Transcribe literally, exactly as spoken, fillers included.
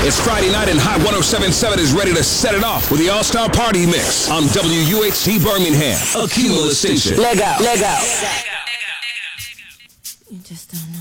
It's Friday night and Hot one oh seven point seven is ready to set it off with the All-Star Party Mix on W U H C Birmingham, a Cumulus station. Leg out, leg out. You just don't know.